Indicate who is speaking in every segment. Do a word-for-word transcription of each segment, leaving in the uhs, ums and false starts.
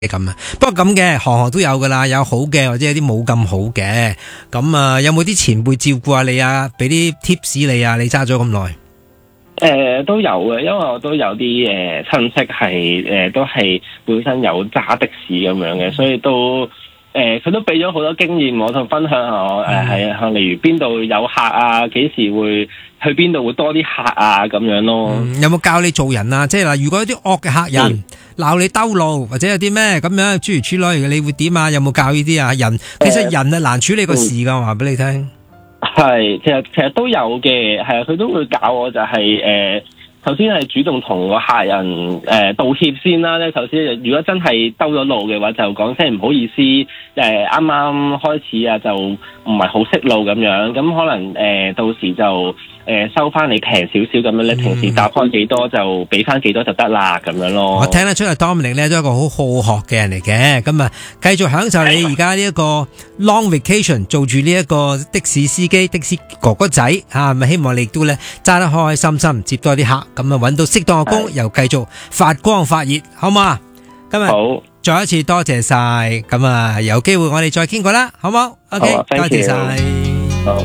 Speaker 1: 咁啊。不過咁嘅行行都有噶啦，有好嘅或者有啲冇咁好嘅。咁啊，有冇啲前輩照顧下你啊？俾啲 tips 你啊？你揸咗咁耐？
Speaker 2: 誒、呃、都有嘅，因為我都有啲誒親戚係誒、呃、都係本身有揸的士咁樣嘅，所以都誒佢、呃、都俾咗好多經驗我同分享下我誒係向例如邊度有客啊，幾時會去邊度會多啲客啊咁樣咯。
Speaker 1: 嗯、有冇教你做人啊？即係嗱，如果有啲惡嘅客人鬧、嗯、你兜路，或者有啲咩咁樣諸如此類，你會點啊？有冇教呢啲啊？人其實人係難處理個事噶，我話俾你聽。
Speaker 2: 係，其實其實都有嘅，係啊，佢都會教我就係、是、誒，首先係主動同個客人誒、呃、道歉先啦。咧首先，如果真係兜咗路嘅話，就講聲唔好意思。誒啱啱開始啊，就唔係好識路咁樣，咁可能誒、呃、到時就誒、呃、收翻你平少少咁樣。你平時搭開幾多就俾翻幾多就得啦，咁樣咯。
Speaker 1: 我聽得出阿 Dominic 咧都係一個好好學嘅人嚟嘅，咁啊繼續享受你而家呢一個 long vacation， 做住呢一個的士司機、的士哥哥仔啊，咪希望你亦都咧揸得開開心心，接多啲客，咁啊揾到適當嘅工，又繼續發光發熱，好嘛？今日好，再一次多謝晒，咁啊有機會我哋再傾過啦，好冇 ？OK，多謝晒。
Speaker 2: 好。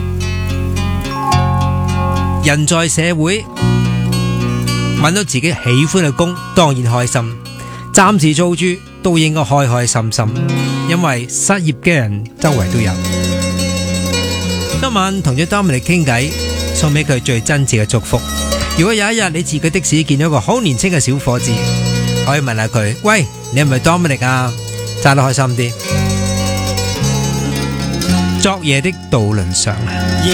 Speaker 1: 人在社會揾到自己喜歡嘅工，當然開心。暫時做住都應該開開心心，因為失業嘅人周圍都有。今晚同咗 Dominic 傾偈，送俾佢最真摯嘅祝福。如果有一日你自己的士見到一個好年輕嘅小伙子，可以問下佢：喂，你係咪 Dominic 啊？揸得開心啲。昨夜的渡輪上。